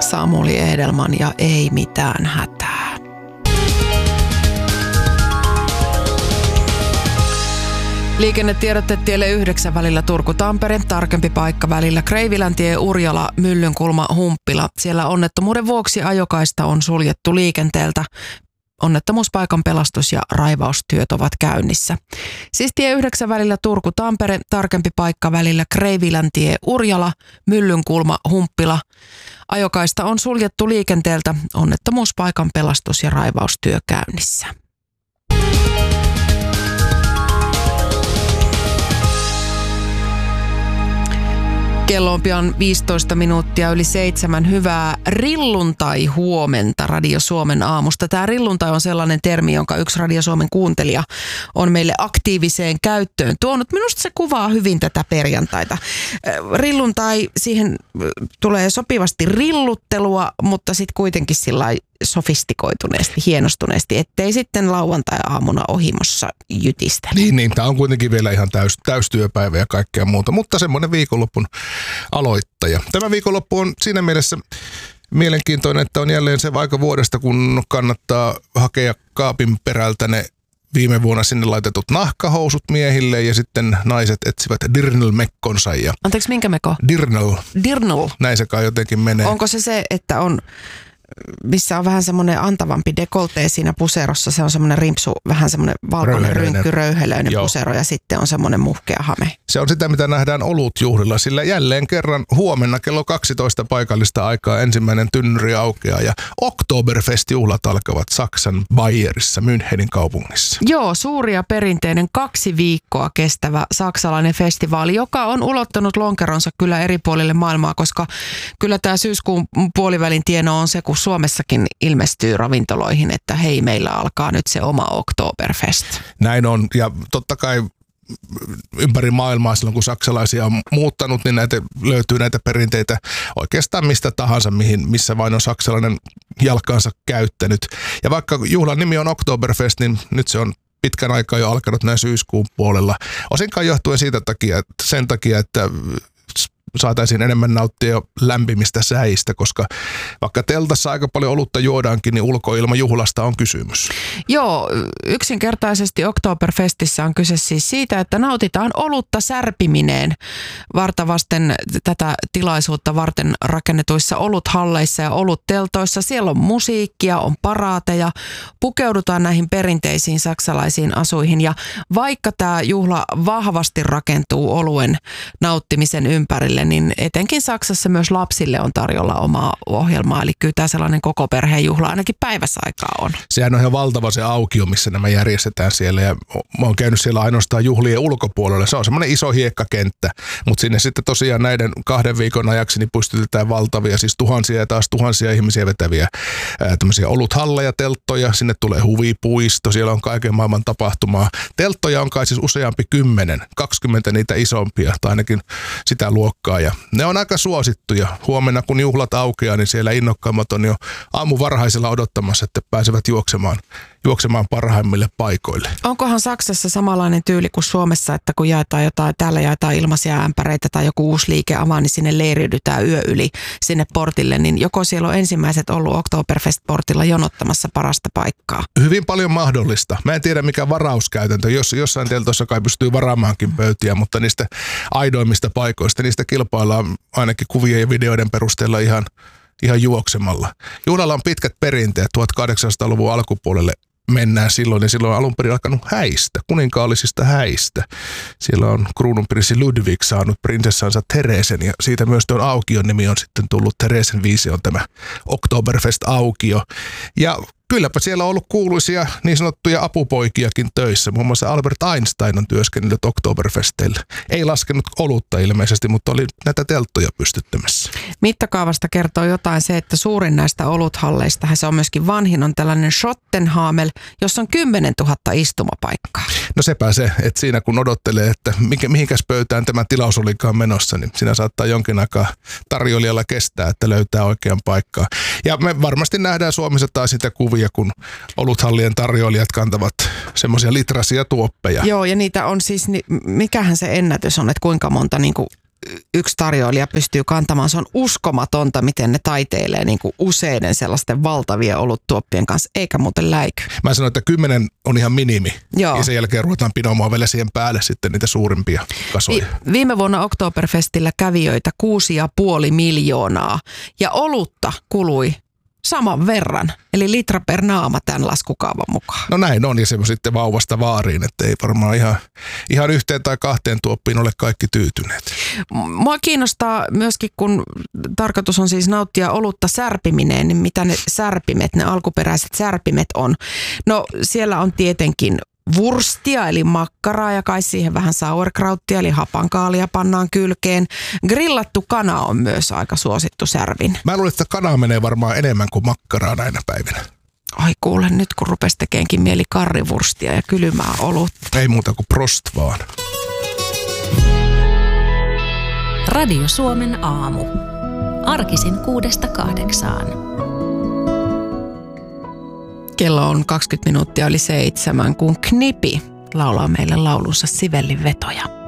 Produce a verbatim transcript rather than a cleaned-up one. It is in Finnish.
Samuli Edelman ja Ei mitään hätää. Liikennetiedotte tielle yhdeksän välillä Turku-Tampere, tarkempi paikka välillä Kreiviläntie, Urjala, Myllynkulma, Humppila. Siellä onnettomuuden vuoksi ajokaista on suljettu liikenteeltä. Onnettomuuspaikan pelastus- ja raivaustyöt ovat käynnissä. Siis tie yhdeksän välillä Turku-Tampere, tarkempi paikka välillä Kreiviläntie, Urjala, Myllynkulma, Humppila. Ajokaista on suljettu liikenteeltä. Onnettomuuspaikan pelastus- ja raivaustyö käynnissä. Kello on pian viisitoista minuuttia yli seitsemän. Hyvää rilluntai-huomenta Radio Suomen aamusta. Tämä rilluntai on sellainen termi, jonka yksi Radio Suomen kuuntelija on meille aktiiviseen käyttöön tuonut. Minusta se kuvaa hyvin tätä perjantaita. Rilluntai, siihen tulee sopivasti rilluttelua, mutta sitten kuitenkin sillä sofistikoituneesti, hienostuneesti, ettei sitten lauantai-aamuna ohimossa jytistä. Niin, niin, tämä on kuitenkin vielä ihan täys, täystyöpäivä ja kaikkea muuta, mutta semmoinen viikonloppun aloittaja. Tämä viikonloppu on siinä mielessä mielenkiintoinen, että on jälleen se aika vuodesta, kun kannattaa hakea kaapin perältä ne viime vuonna sinne laitetut nahkahousut miehille ja sitten naiset etsivät dirndl-mekkonsa. Ja Anteeksi, minkä mekko? Dirndl. Dirndl. Näin se kai jotenkin menee. Onko se se, että on missä on vähän semmoinen antavampi dekoltee siinä puserossa, se on semmoinen rimpsu, vähän semmoinen valkoinen rynkky, röyhelöinen pusero ja sitten on semmoinen muhkea hame. Se on sitä, mitä nähdään olutjuhlilla, sillä jälleen kerran huomenna kello kaksitoista paikallista aikaa ensimmäinen tynnyri aukeaa ja Oktoberfest-juhlat alkavat Saksan Bayerissa, Münchenin kaupungissa. Joo, suuri ja perinteinen kaksi viikkoa kestävä saksalainen festivaali, joka on ulottanut lonkeronsa kyllä eri puolille maailmaa, koska kyllä tämä syyskuun puolivälin tieno on se, kun Suomessakin ilmestyy ravintoloihin, että hei, meillä alkaa nyt se oma Oktoberfest. Näin on, ja totta kai ympäri maailmaa silloin, kun saksalaisia on muuttanut, niin näitä löytyy näitä perinteitä oikeastaan mistä tahansa, mihin, missä vain on saksalainen jalkansa käyttänyt. Ja vaikka juhlan nimi on Oktoberfest, niin nyt se on pitkän aikaa jo alkanut näin syyskuun puolella. Osinkaan johtuen siitä takia, sen takia, että saataisiin enemmän nauttia jo lämpimistä säistä, koska vaikka teltassa aika paljon olutta juodaankin, niin ulkoilmajuhlasta on kysymys. Joo, yksinkertaisesti Oktoberfestissä on kyse siis siitä, että nautitaan olutta särpimineen vartavasten tätä tilaisuutta varten rakennetuissa oluthalleissa ja olutteltoissa. Siellä on musiikkia, on paraateja, pukeudutaan näihin perinteisiin saksalaisiin asuihin ja vaikka tämä juhla vahvasti rakentuu oluen nauttimisen ympärille, niin etenkin Saksassa myös lapsille on tarjolla omaa ohjelmaa. Eli kyllä tämä sellainen koko perheen juhla ainakin päivässä aikaa on. Sehän on ihan valtava se aukio, missä nämä järjestetään siellä. Ja mä oon käynyt siellä ainoastaan juhlien ulkopuolella. Se on semmoinen iso hiekkakenttä, mutta sinne sitten tosiaan näiden kahden viikon ajaksi niin pystytetään valtavia, siis tuhansia ja taas tuhansia ihmisiä vetäviä ää, tämmöisiä oluthalleja, telttoja. Sinne tulee huvipuisto, siellä on kaiken maailman tapahtumaa. Telttoja on kai siis useampi kymmenen, kaksikymmentä niitä isompia tai ainakin sitä luokkaa. Ja ne on aika suosittuja. Huomenna kun juhlat aukeaa, niin siellä innokkaammat on jo aamu varhaisella odottamassa, että pääsevät juoksemaan, juoksemaan parhaimmille paikoille. Onkohan Saksassa samanlainen tyyli kuin Suomessa, että kun jaetaan jotain, täällä jaetaan ilmaisia ämpäreitä tai joku uusi liike avaa, niin sinne leiriydytään yö yli sinne portille, niin joko siellä on ensimmäiset ollut Oktoberfest-portilla jonottamassa parasta paikkaa? Hyvin paljon mahdollista. Mä en tiedä mikä varauskäytäntö. Jos, jossain teltossa kai pystyy varaamaankin pöytiä, mutta niistä aidoimmista paikoista, niistä kilpaillaan ainakin kuvien ja videoiden perusteella ihan, ihan juoksemalla. Juhlalla on pitkät perinteet. tuhatkahdeksansataaluvun alkupuolelle mennään silloin, ja silloin on alun perin alkanut häistä, kuninkaallisista häistä. Siellä on kruununprinssi Ludwig saanut prinsessansa Teresen, ja siitä myös tuon aukion nimi on sitten tullut. Teresen viisi on tämä Oktoberfest-aukio. Ja kylläpä siellä on ollut kuuluisia niin sanottuja apupoikiakin töissä. Muun muassa Albert Einstein on työskennellyt Oktoberfesteillä. Ei laskenut olutta ilmeisesti, mutta oli näitä telttoja pystyttämässä. Mittakaavasta kertoo jotain se, että suurin näistä oluthalleista, se on myöskin vanhin, on tällainen Schottenhamel, jossa on kymmenen tuhatta istumapaikkaa. No sepä se, että siinä kun odottelee, että mikä, mihinkäs pöytään tämä tilaus olikaan menossa, niin siinä saattaa jonkin aikaa tarjoilijalla kestää, että löytää oikean paikkaa. Ja me varmasti nähdään Suomessa taas sitä kuvia, kun oluthallien tarjoilijat kantavat semmoisia litrasia tuoppeja. Joo, ja niitä on siis, mikähän se ennätys on, että kuinka monta niin kuin yksi tarjoilija pystyy kantamaan. Se on uskomatonta, miten ne taiteilee niin kuin useiden sellaisten valtavien oluttuoppien kanssa, eikä muuten läiky. Mä sanoin, että kymmenen on ihan minimi. Joo. Ja sen jälkeen ruvetaan pinomaan vielä siihen päälle sitten niitä suurimpia kasoja. Vi- viime vuonna Oktoberfestillä kävijöitä kuusi ja puoli miljoonaa ja olutta kului saman verran, eli litra per naama tämän laskukaavan mukaan. No näin on, ja se on sitten vauvasta vaariin, että ei varmaan ihan, ihan yhteen tai kahteen tuoppiin ole kaikki tyytyneet. Mua kiinnostaa myöskin, kun tarkoitus on siis nauttia olutta särpimineen, niin mitä ne särpimet, ne alkuperäiset särpimet on. No siellä on tietenkin wurstia eli makkaraa ja kai siihen vähän sauerkrauttia eli hapankaalia pannaan kylkeen. Grillattu kana on myös aika suosittu särvin. Mä luulen, että kanaa menee varmaan enemmän kuin makkaraa näinä päivinä. Ai kuule, nyt kun rupesi tekeenkin mieli karrivurstia ja kylmää olutta. Ei muuta kuin prost vaan. Radio Suomen aamu. Arkisin kuudesta kahdeksaan. Kello on kaksikymmentä minuuttia yli seitsemän, kun Knipi laulaa meille laulunsa Sivellin vetoja.